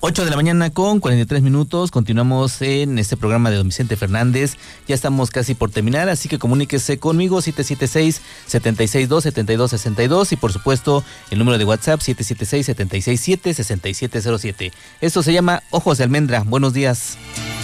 8 de la mañana con 43 minutos, continuamos en este programa de don Vicente Fernández, ya estamos casi por terminar, así que comuníquese conmigo 776-762-7262 y por supuesto el número de WhatsApp 776-767-6707. Esto se llama Ojos de Almendra. Buenos días.